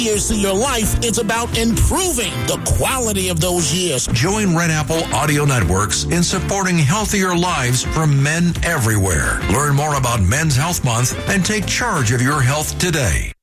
years to your life. It's about improving the quality of those years. Join Red Apple Audio Networks in supporting healthier lives for men everywhere. Learn more about Men's Health Month and take charge of your health today.